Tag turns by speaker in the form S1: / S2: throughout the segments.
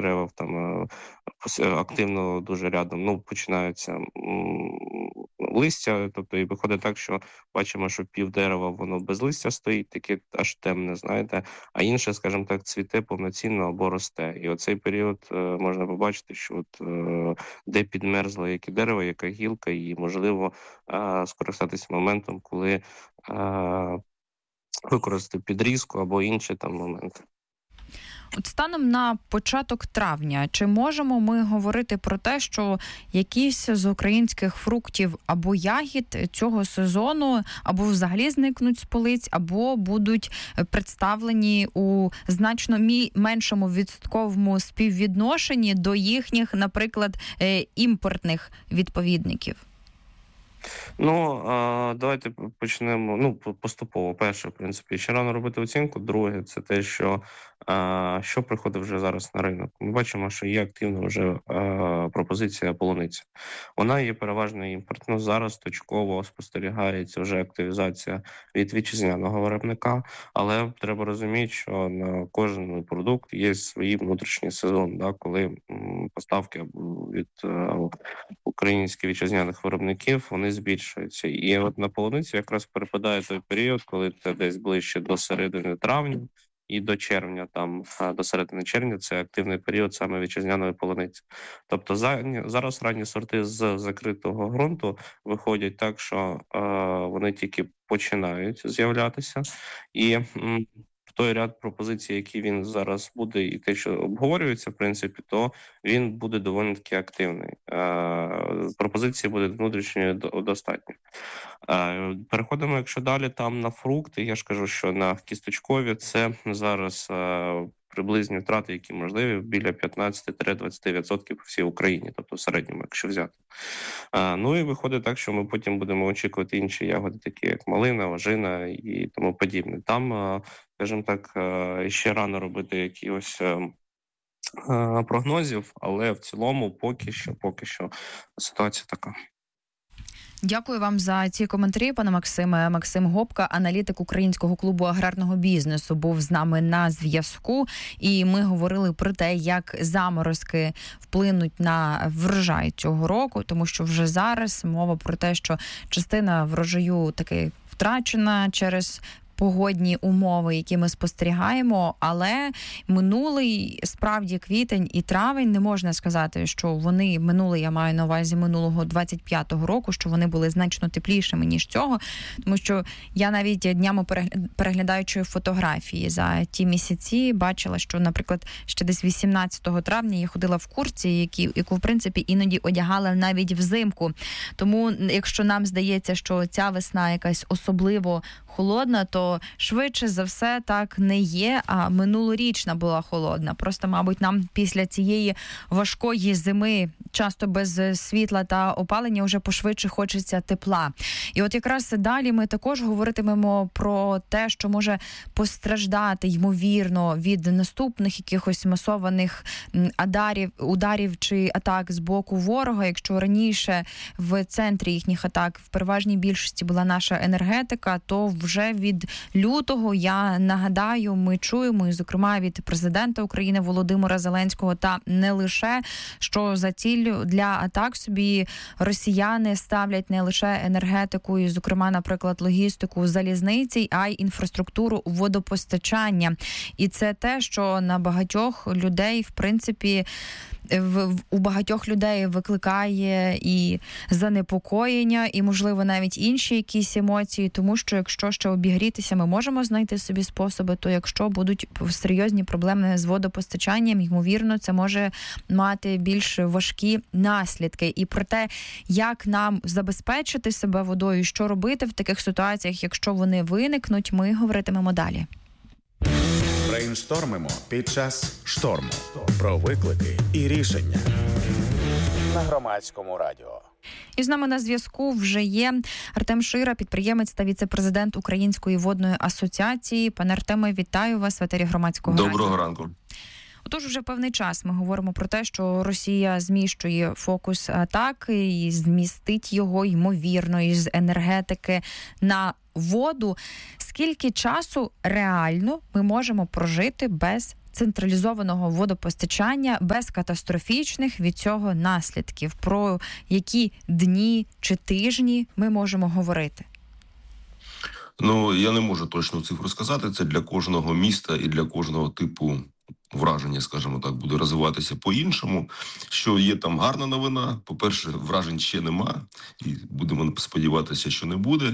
S1: дерев там активно дуже рядом, починаються листя, тобто і виходить так, що бачимо, що пів дерева воно без листя стоїть, таке аж темне, знаєте, а інше, скажімо так, цвіте повноцінно або росте. І оцей період можна побачити, що де підмерзло яке дерево, яка гілка, і можливо скористатися моментом, коли використати підрізку або інші там моменти.
S2: От станом на початок травня, чи можемо ми говорити про те, що якісь з українських фруктів або ягід цього сезону або взагалі зникнуть з полиць, або будуть представлені у значно меншому відсотковому співвідношенні до їхніх, наприклад, імпортних відповідників?
S1: Давайте почнемо поступово. Перше, в принципі, ще рано робити оцінку. Друге, це те, що приходить вже зараз на ринок. Ми бачимо, що є активна вже пропозиція полуниці. Вона є переважно імпортна. Зараз точково спостерігається вже активізація від вітчизняного виробника, але треба розуміти, що на кожен продукт є свій внутрішній сезон, коли поставки від українських вітчизняних виробників вони збільшуються. І от на полуниці якраз перепадає той період, коли це десь ближче до середини травня і до червня, до середини червня це активний період саме вітчизняної полуниці. Тобто зараз ранні сорти з закритого ґрунту виходять так, що вони тільки починають з'являтися. І той ряд пропозицій, які він зараз буде, і те, що обговорюється, в принципі, то він буде доволі таки активний. Пропозиції буде внутрішньої достатньо. Переходимо, якщо далі там на фрукти, я ж кажу, що на кісточкові це зараз приблизні втрати, які можливі, біля 15-20% по всій Україні, тобто в середньому, якщо взяти. І виходить так, що ми потім будемо очікувати інші ягоди, такі як малина, ожина і тому подібне. Там, скажімо так, ще рано робити якихось прогнозів, але в цілому поки що ситуація така.
S2: Дякую вам за ці коментарі, пане Максиме. Максим Гопка, аналітик Українського клубу аграрного бізнесу, був з нами на зв'язку. І ми говорили про те, як заморозки вплинуть на врожай цього року, тому що вже зараз мова про те, що частина врожаю таки втрачена через погодні умови, які ми спостерігаємо, але минулий, справді, квітень і травень, не можна сказати, що вони минулий, я маю на увазі минулого 25-го року, що вони були значно теплішими, ніж цього, тому що я навіть днями переглядаючи фотографії за ті місяці, бачила, що, наприклад, ще десь 18 травня я ходила в куртці, яку, в принципі, іноді одягала навіть взимку. Тому, якщо нам здається, що ця весна якась особливо холодна, то швидше за все так не є, а минулорічна була холодна. Просто, мабуть, нам після цієї важкої зими, часто без світла та опалення, вже пошвидше хочеться тепла. І от якраз далі ми також говоритимемо про те, що може постраждати, ймовірно, від наступних якихось масованих ударів чи атак з боку ворога. Якщо раніше в центрі їхніх атак в переважній більшості була наша енергетика, то вже від лютого, я нагадаю, ми чуємо, і, зокрема, від президента України Володимира Зеленського, та не лише, що за ціллю для атак собі росіяни ставлять не лише енергетику, і, зокрема, наприклад, логістику залізниці, а й інфраструктуру водопостачання. І це те, що на багатьох людей, в принципі, у багатьох людей викликає і занепокоєння, і, можливо, навіть інші якісь емоції, тому що якщо ще обігрітися, ми можемо знайти собі способи, то якщо будуть серйозні проблеми з водопостачанням, ймовірно, це може мати більш важкі наслідки. І про те, як нам забезпечити себе водою, що робити в таких ситуаціях, якщо вони виникнуть, ми говоритимемо далі.
S3: Брейнштормимо під час шторму. Про виклики і рішення. На Громадському радіо.
S2: І з нами на зв'язку вже є Артем Шира, підприємець та віце-президент Української водної асоціації. Пане Артеме, вітаю вас в етері Громадського радіо.
S4: Доброго ранку.
S2: Отож, вже певний час ми говоримо про те, що Росія зміщує фокус атаки і змістить його, ймовірно, із енергетики на воду. Скільки часу реально ми можемо прожити без централізованого водопостачання без катастрофічних від цього наслідків? Про які дні чи тижні ми можемо говорити?
S4: Ну, я не можу точно цифру сказати. Це для кожного міста і для кожного типу враження, скажімо так, буде розвиватися по-іншому. Що є там гарна новина. По-перше, вражень ще нема. І будемо сподіватися, що не буде.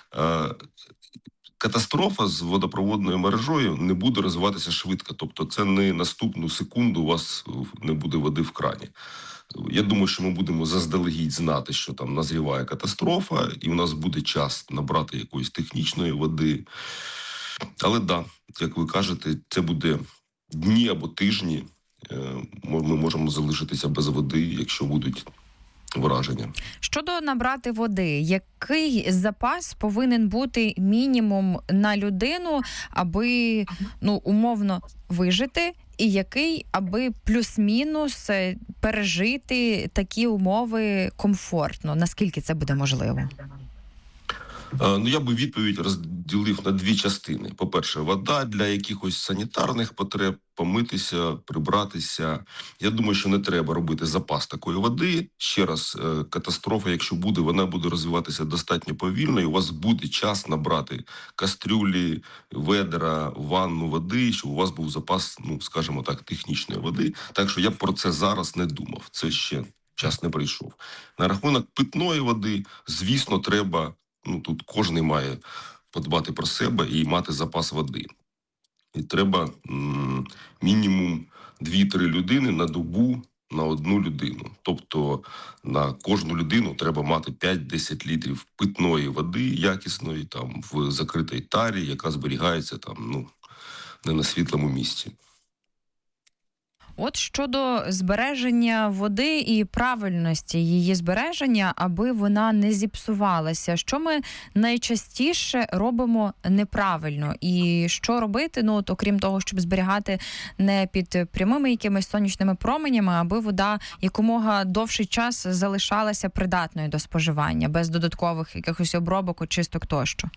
S4: Катастрофа з водопроводною мережею не буде розвиватися швидко. Тобто це не наступну секунду у вас не буде води в крані. Я думаю, що ми будемо заздалегідь знати, що там назріває катастрофа, і у нас буде час набрати якоїсь технічної води. Але да, як ви кажете, це буде дні або тижні. Ми можемо залишитися без води, якщо будуть враження.
S2: Щодо набрати води, який запас повинен бути мінімум на людину, аби, умовно, вижити, і який, аби плюс-мінус пережити такі умови комфортно? Наскільки це буде можливо?
S4: Я би відповідь розділив на дві частини. По-перше, вода для якихось санітарних потреб, помитися, прибратися. Я думаю, що не треба робити запас такої води. Ще раз, катастрофа, якщо буде, вона буде розвиватися достатньо повільно, і у вас буде час набрати кастрюлі, ведра, ванну води, щоб у вас був запас, скажімо так, технічної води. Так що я б про це зараз не думав. Це ще час не прийшов. На рахунок питної води, звісно, треба... Тут кожен має подбати про себе і мати запас води. І треба мінімум 2-3 людини на добу на одну людину. Тобто на кожну людину треба мати 5-10 літрів питної води якісної, там в закритій тарі, яка зберігається там, не на світлому місці.
S2: От щодо збереження води і правильності її збереження, аби вона не зіпсувалася, що ми найчастіше робимо неправильно? І що робити, окрім того, щоб зберігати не під прямими якимись сонячними променями, аби вода якомога довший час залишалася придатною до споживання, без додаткових якихось обробок, очисток тощо?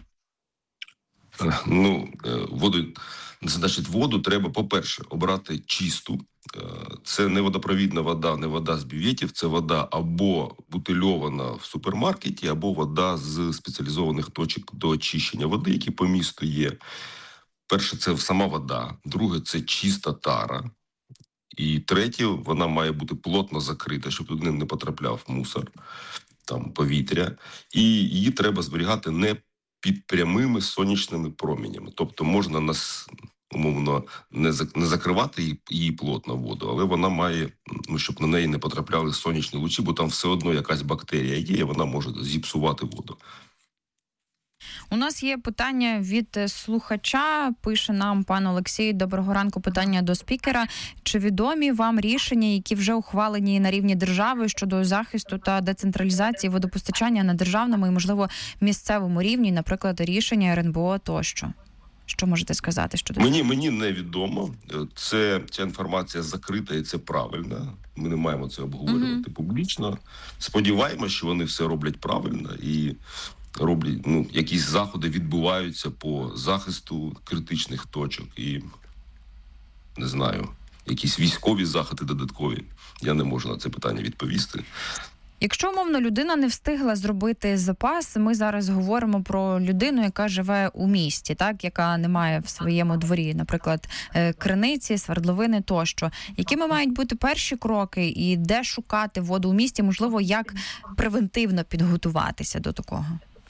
S4: Воду треба, по-перше, обрати чисту. Це не водопровідна вода, не вода з бюветів, це вода або бутильована в супермаркеті, або вода з спеціалізованих точок до очищення води, які по місту є. Перше, це сама вода. Друге, це чиста тара. І третє, вона має бути плотно закрита, щоб туди не потрапляв мусор, там повітря. І її треба зберігати не під прямими сонячними променями. Тобто можна умовно не закривати її плотно воду, але вона має, щоб на неї не потрапляли сонячні лучі, бо там все одно якась бактерія є, і вона може зіпсувати воду.
S2: У нас є питання від слухача, пише нам пан Олексій. Доброго ранку, питання до спікера. Чи відомі вам рішення, які вже ухвалені на рівні держави щодо захисту та децентралізації водопостачання на державному і, можливо, місцевому рівні, наприклад, рішення РНБО тощо? Що можете сказати щодо цього?
S4: Мені невідомо. Ця інформація закрита і це правильно. Ми не маємо це обговорювати публічно. Сподіваємося, що вони все роблять правильно і роблять, якісь заходи відбуваються по захисту критичних точок і, не знаю, якісь військові заходи додаткові. Я не можу на це питання відповісти.
S2: Якщо, умовно, людина не встигла зробити запас, ми зараз говоримо про людину, яка живе у місті, так, яка не має в своєму дворі, наприклад, криниці, свердловини тощо. Якими мають бути перші кроки і де шукати воду у місті, можливо, як превентивно підготуватися до такого?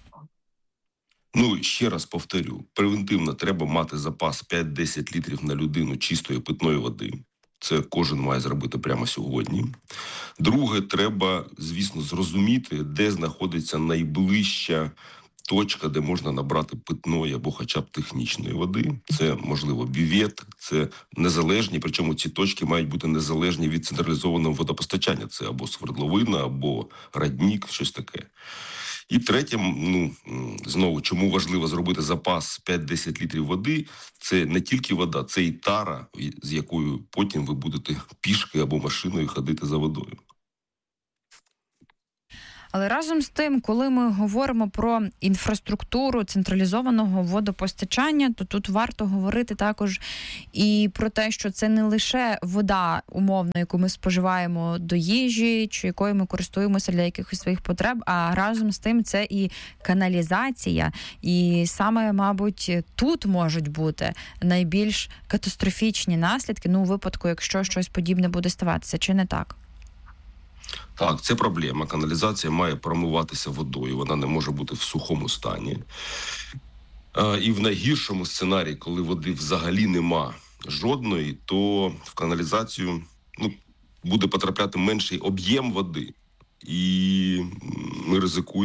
S4: Ще раз повторю, превентивно треба мати запас 5-10 літрів на людину чистої питної води. Це кожен має зробити прямо сьогодні. Друге, треба, звісно, зрозуміти, де знаходиться найближча точка, де можна набрати питної або хоча б технічної води. Це, можливо, бювет, це незалежні, причому ці точки мають бути незалежні від централізованого водопостачання. Це або свердловина, або родник, щось таке. І третє, знову, чому важливо зробити запас 5-10 літрів води, це не тільки вода, це і тара, з якою потім ви будете пішки або машиною ходити за водою.
S2: Але разом з тим, коли ми говоримо про інфраструктуру централізованого водопостачання, то тут варто говорити також і про те, що це не лише вода, умовно, яку ми споживаємо до їжі, чи якою ми користуємося для якихось своїх потреб, а разом з тим це і каналізація. І саме, мабуть, тут можуть бути найбільш катастрофічні наслідки, у випадку, якщо щось подібне буде ставатися, чи не так?
S4: Так, це проблема. Каналізація має промиватися водою, вона не може бути в сухому стані. І в найгіршому сценарії, коли води взагалі нема жодної, то в каналізацію буде потрапляти менший об'єм води. І ми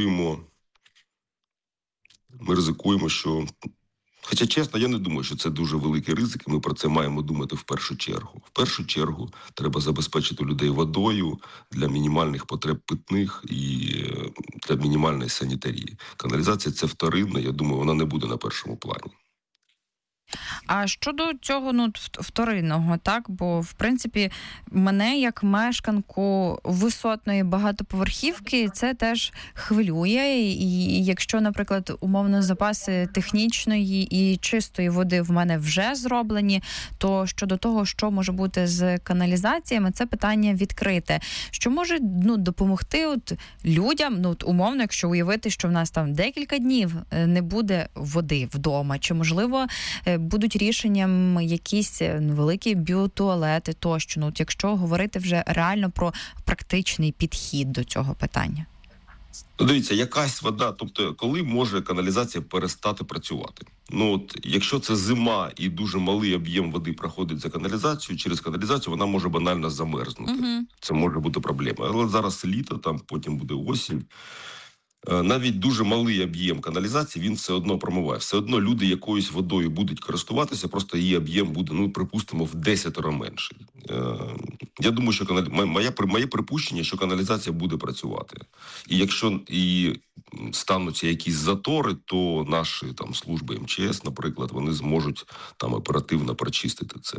S4: ризикуємо, що... Хоча, чесно, я не думаю, що це дуже великий ризик, і ми про це маємо думати в першу чергу. В першу чергу треба забезпечити людей водою для мінімальних потреб питних і для мінімальної санітарії. Каналізація – це вторинна, я думаю, вона не буде на першому плані.
S2: А щодо цього, вторинного, так? Бо, в принципі, мене, як мешканку висотної багатоповерхівки, це теж хвилює. І якщо, наприклад, умовно запаси технічної і чистої води в мене вже зроблені, то щодо того, що може бути з каналізаціями, це питання відкрите. Що може допомогти людям, умовно, якщо уявити, що в нас там декілька днів не буде води вдома, чи, можливо, будуть рішенням якісь великі біотуалети тощо, якщо говорити вже реально про практичний підхід до цього питання?
S4: Дивіться, якась вода, тобто коли може каналізація перестати працювати? Якщо це зима і дуже малий об'єм води проходить за каналізацію, через каналізацію вона може банально замерзнути. Угу. Це може бути проблема. Але зараз літо, потім буде осінь. Навіть дуже малий об'єм каналізації, він все одно промиває. Все одно люди якоюсь водою будуть користуватися, просто її об'єм буде, припустимо, в 10 менший. Я думаю, що моє припущення, що каналізація буде працювати. І якщо стануться якісь затори, то наші служби МЧС, наприклад, вони зможуть оперативно прочистити це.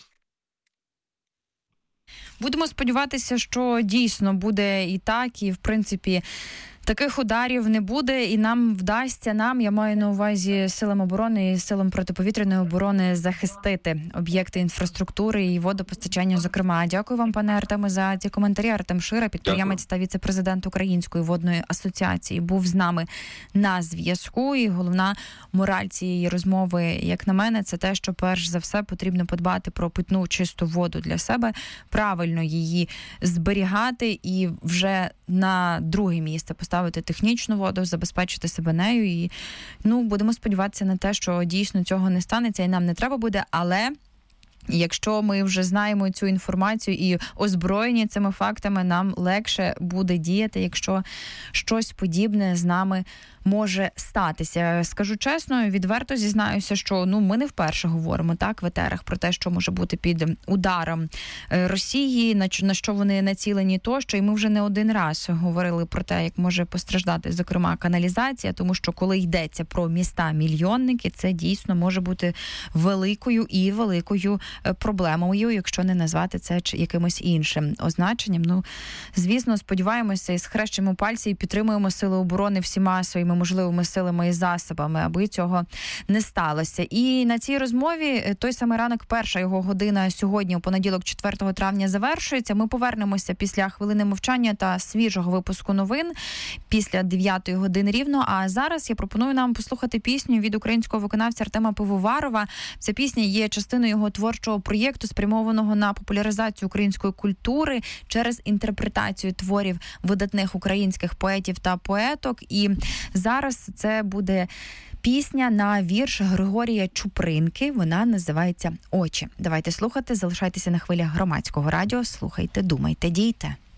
S2: Будемо сподіватися, що дійсно буде і так, і в принципі таких ударів не буде, і нам вдасться, я маю на увазі силам оборони і силам протиповітряної оборони, захистити об'єкти інфраструктури і водопостачання, зокрема. Дякую вам, пане Артеме, за ці коментарі. Артем Шира, підприємець та віце-президент Української водної асоціації, був з нами на зв'язку. І головна мораль цієї розмови, як на мене, це те, що перш за все потрібно подбати про питну чисту воду для себе, правильно її зберігати і вже на друге місце поставити технічну воду, забезпечити себе нею. І, будемо сподіватися на те, що дійсно цього не станеться і нам не треба буде, але якщо ми вже знаємо цю інформацію і озброєні цими фактами, нам легше буде діяти, якщо щось подібне з нами може статися. Скажу чесно, відверто зізнаюся, що ми не вперше говоримо в етерах про те, що може бути під ударом Росії, на що вони націлені тощо, і ми вже не один раз говорили про те, як може постраждати, зокрема, каналізація, тому що коли йдеться про міста-мільйонники, це дійсно може бути великою проблемою, якщо не назвати це якимось іншим означенням. Звісно, сподіваємося і схрещуємо пальці і підтримуємо Сили оборони всіма своїми можливими силами і засобами, аби цього не сталося. І на цій розмові той самий ранок, перша його година сьогодні, у понеділок, 4 травня, завершується. Ми повернемося після хвилини мовчання та свіжого випуску новин після 9 години рівно. А зараз я пропоную нам послухати пісню від українського виконавця Артема Пивоварова. Ця пісня є частиною його творчого проєкту, спрямованого на популяризацію української культури через інтерпретацію творів видатних українських поетів та поеток. І зараз це буде пісня на вірш Григорія Чупринки. Вона називається «Очі». Давайте слухати, залишайтеся на хвилях Громадського радіо. Слухайте, думайте, дійте.